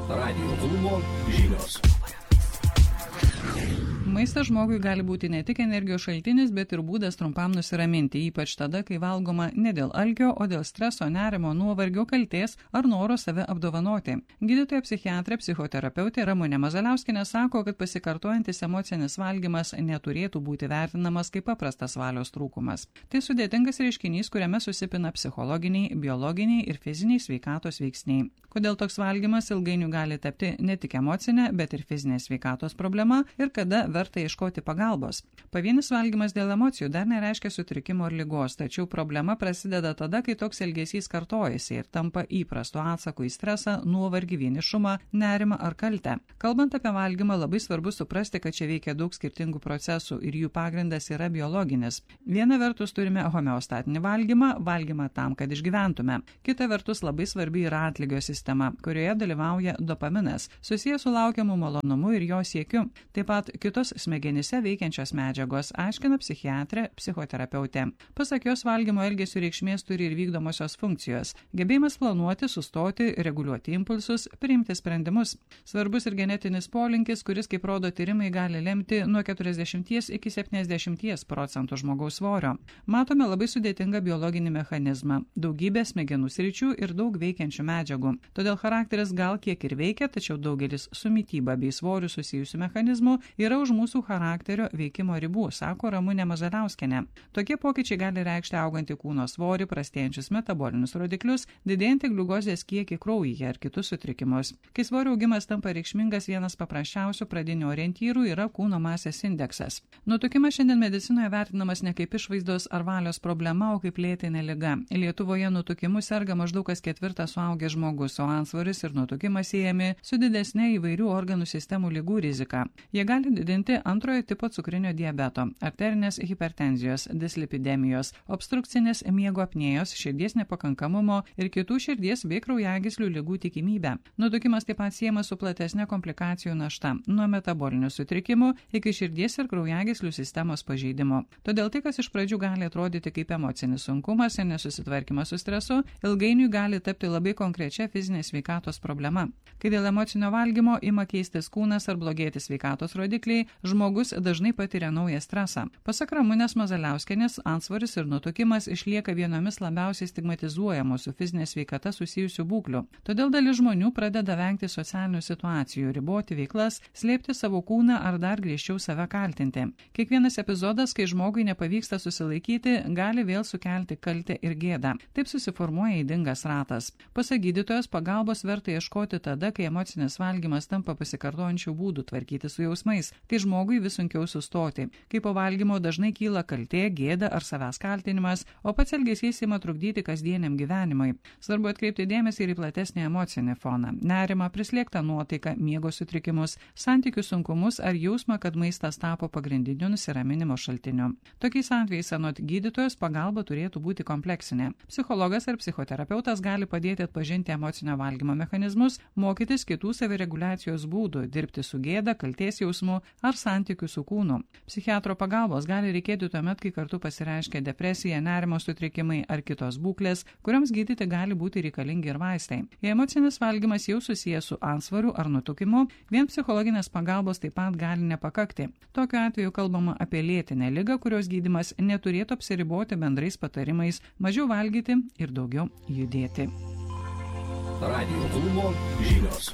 Radio klubo žinios. Maistas žmogui gali būti ne tik energijos šaltinis, bet ir būdas trumpam nusiraminti, ypač tada, kai valgoma ne dėl alkio, o dėl streso, nerimo, nuovargio, kaltės ar noro save apdovanoti. Gydytoja psichiatrė, psichoterapeutė Ramunė Mazaliauskienė sako, kad pasikartojantis emocinis valgymas neturėtų būti vertinamas kaip paprastas valios trūkumas. Tai sudėtingas reiškinys, kuriame susipina psichologiniai, biologiniai ir fiziniai sveikatos veiksniai. Kodėl toks valgymas ilgainiui gali tapti ne tik emocinė, bet ir fizinė sveikatos problema ir kada verta ieškoti pagalbos. Pavienis valgymas dėl emocijų dar nereiškia sutrikimo ar ligos, tačiau problema prasideda tada, kai toks elgesys kartojasi ir tampa įprastu atsaku į stresą, nuovargį, vienišumą, nerimą ar kaltę. Kalbant apie valgymą, labai svarbu suprasti, kad čia veikia daug skirtingų procesų ir jų pagrindas yra biologinis. Viena vertus turime homeostatinį valgymą tam, kad išgyventume. Kita vertus labai svarbi yra atlygio sistema, kurioje dalyvauja dopaminas, susijęs su laukiamu malonumu ir jo siekiu. Taip pat kitos smegenyse veikiančios medžiagos, aiškina psichiatrė, psichoterapeutė. Pasak jos, valgymo elgesio reikšmės turi ir vykdomosios funkcijos. Gebėjimas planuoti, sustoti, reguliuoti impulsus, priimti sprendimus. Svarbus ir genetinis polinkis, kuris, kaip rodo tyrimai, gali lemti nuo 40 iki 70% žmogaus svorio. Matome labai sudėtingą biologinį mechanizmą, daugybę smegenų sričių ir daug veikiančių medžiagų. Todėl charakteris gal kiek ir veikia, tačiau daugelis su mityba bei svoriu susijusių mechanizmų yra už mūsų charakterio veikimo ribų, sako Ramunė Mazaliauskienė. Tokie pokyčiai gali reikšti augantį kūno svorį, prastėjančius metabolinius rodiklius, didėjantį gliukozės kiekį kraujyje ar kitus sutrikimus. Kai svorio augimas tampa reikšmingas, vienas paprasčiausių pradinių orientyrų yra kūno masės indeksas. Nutukimas šiandien medicinoje vertinamas ne kaip išvaizdos ar valios problema, o kaip lėtinė liga. Lietuvoje nutukimu serga maždaug kas ketvirtas suaugęs žmogus, o antsvoris ir nutukimas siejami su didesnė įvairių organų sistemų ligų rizika. Jie gali didinti antrojo tipo cukrinio diabeto, arterinės hipertenzijos, dislipidemijos, obstrukcinės miego apnėjos, širdies nepakankamumo ir kitų širdies bei kraujagyslių ligų tikimybę. Nutukimas taip pat siejamas su platesnė komplikacijų našta, nuo metabolinių sutrikimų iki širdies ir kraujagyslių sistemos pažeidimo. Todėl tai, kas iš pradžių gali atrodyti kaip emocinis sunkumas ir nesusitvarkymas su stresu, ilgainiui gali tapti labai konkrečia fizinė sveikatos problema. Kai dėl emocinio valgymo ima keistis kūnas ar blogėti sveikatos rodikliai, žmogus dažnai patiria naują stresą. Pasak Ramunės Mazaliauskienės, antsvoris ir nutukimas išlieka vienomis labiausiai stigmatizuojamų su fizinė sveikata susijusių būklių. Todėl dalis žmonių pradeda vengti socialinių situacijų, riboti veiklas, slėpti savo kūną ar dar griežčiau save kaltinti. Kiekvienas epizodas, kai žmogui nepavyksta susilaikyti, gali vėl sukelti kaltę ir gėdą. Taip susiformuoja ydingas ratas. Pasak gydytojos, pagalbos verta ieškoti tada, kai emocinis valgymas tampa pasikartojančių būdų tvarkyti su jausmais, kai žmogui vis sunkiau sustoti, kai po valgymo dažnai kyla kaltė, gėda ar savęs kaltinimas, o pats elgesys ima trukdyti kasdieniam gyvenimui. Svarbu atkreipti dėmesį ir į platesnį emocinį foną, nerimą, prislėgtą nuotaiką, miego sutrikimus, santykių sunkumus ar jausmą, kad maistas tapo pagrindiniu nusiraminimo šaltiniu. Tokiais atvejais anot gydytojos pagalba turėtų būti kompleksinė. Psichologas ar psichoterapeutas gali padėti atpažinti emocinio valgymo mechanizmus, mokytis kitų savireguliacijos būdų, dirbti su gėda, kaltės jausmu ar santykių su kūnu. Psichiatro pagalbos gali reikėti tuomet, kai kartu pasireiškia depresija, nerimo sutrikimai ar kitos būklės, kuriams gydyti gali būti reikalingi ir vaistai. Jei emocinis valgymas jau susijęs su antsvoriu ar nutukimu, vien psichologinės pagalbos taip pat gali nepakakti. Tokiu atveju kalbama apie lėtinę ligą, kurios gydymas neturėtų apsiriboti bendrais patarimais, mažiau valgyti ir daugiau judėti. Radio klubo žinios.